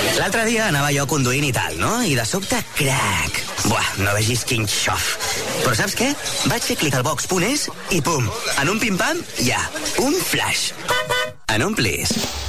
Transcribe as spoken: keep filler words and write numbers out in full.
L'altre dia anava jo conduint i tal, no? I de sobte, crac! Buah, no vegis quin xof. Però saps què? Vaig fer clic al box.es i pum, en un pim-pam, ja, un flash. En un plis.